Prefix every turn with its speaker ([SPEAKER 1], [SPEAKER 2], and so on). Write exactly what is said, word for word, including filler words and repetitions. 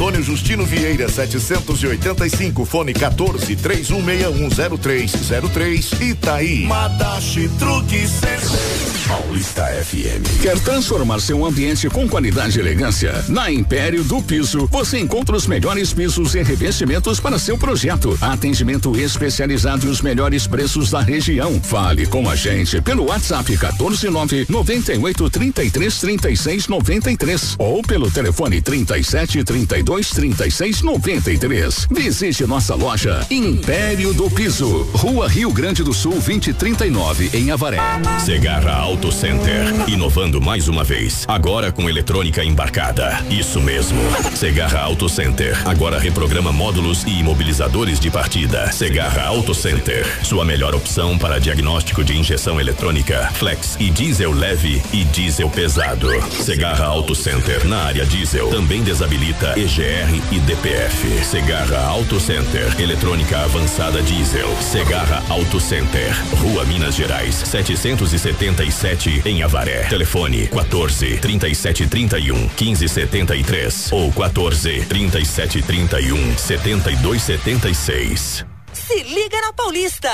[SPEAKER 1] Antônio Justino Vieira, setecentos e oitenta e cinco, fone quatorze, três um seis um zero três zero três, Itaí.
[SPEAKER 2] Madashi Truque Center.
[SPEAKER 3] Paulista F M. Quer transformar seu ambiente com qualidade e elegância? Na Império do Piso, você encontra os melhores pisos e revestimentos para seu projeto. Atendimento especializado e os melhores preços da região. Fale com a gente pelo WhatsApp quatorze nove noventa e oito, trinta e três, trinta e seis, noventa e três ou pelo telefone trinta e sete, trinta e dois, trinta e seis, noventa e três. Visite nossa loja Império do Piso, Rua Rio Grande do Sul, vinte e trinta e nove, em Avaré.
[SPEAKER 4] Segarra Auto Center, inovando mais uma vez, agora com eletrônica embarcada. Isso mesmo. Segarra Auto Center agora reprograma módulos e imobilizadores de partida. Segarra Auto Center, sua melhor opção para diagnóstico de injeção eletrônica, flex e diesel leve e diesel pesado. Segarra Auto Center na área diesel também desabilita E G R e D P F. Segarra Auto Center, eletrônica avançada diesel. Segarra Auto Center, Rua Minas Gerais, setecentos e setenta e sete, em Avaré. Telefone quatorze, trinta e sete, trinta e um, quinze, setenta e três ou quatorze, trinta e sete, trinta e um, setenta e dois, setenta e seis.
[SPEAKER 5] Se liga na Paulista.